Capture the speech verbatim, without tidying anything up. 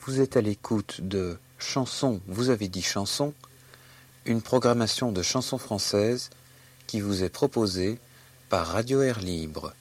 Vous êtes à l'écoute de Chansons, vous avez dit chansons, une programmation de chansons françaises qui vous est proposée par Radio Air Libre.